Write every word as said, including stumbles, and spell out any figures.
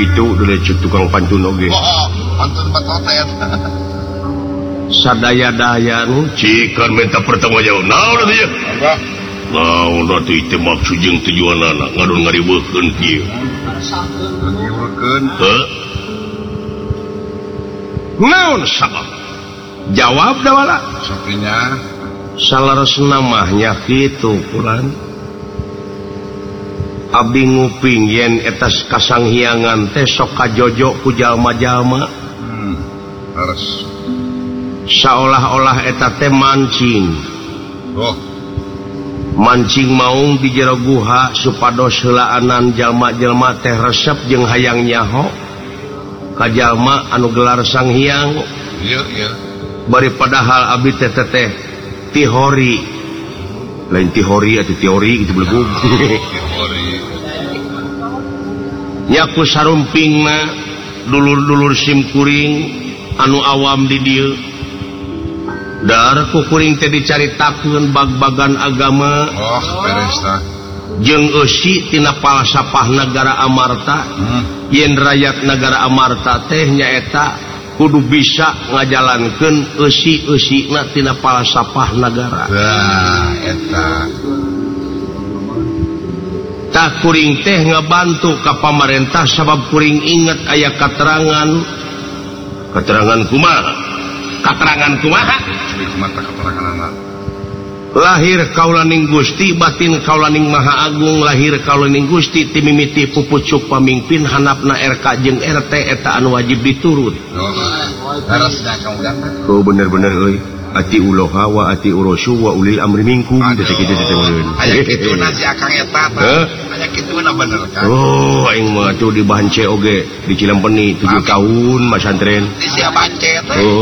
gitu dulu tukang pantun oge. Oh, pantun patotet. Sadaya-daya nu cikan minta pertama jauh. Naon atuh ya? Apa? Naon atuh teh maksud jeung tujuanana ngadon ngariweukeun kieu. Ngariweukeun. Heuh. naon sabab jawab da wala Sapinya salaresna mah nya kitu pulan abdi nguping yen eta kasanghiangan teh sok kajojo ku jalma-jalma hmm harus saolah-olah eta teh mancing oh mancing maung di jero guha supados heulaanan jalma-jalma teh resep jeung hayang nyaho ka jalma anu gelar Sanghyang. iya iya bari padahal abdi teh teh tihori lain tihori atau teori gitu belegu teori nyaku sarumpingna dulur-dulur simkuring anu awam di dieu dar ku kuring teh dicaritakeun bag-bagan agama oh beres tah jeung eusi tina palsafah negara Amarta hmm. yen rakyat negara Amarta teh nyaeta kudu bisa ngajalankeun eusi-eusina tina palsafah negara. Nah, eta. Tak kuring teh ngabantu ka pamarentah sabab kuring inget aya katerangan katerangan kumaha? Katerangan kumaha? Curi kumata kateranganana. Lahir kaulaning Gusti batin kaulaning Maha Agung lahir kaulaning Gusti ti mimiti pupucuk pamimpin hanapna R K jeung R T eta anu wajib diturut. Oh, harus dah kamu ganda. Oh bener-bener euy. Ati uloha wa ati urosu wa ulil amri minkum detik kitu teh meureun. Aya kituna si Akang eta tah. Aya kituna bener kan. Oh aing mah tuh di Bance oge di Cilempeni tujuh tahun masantren. Di sia Bance teh. Oh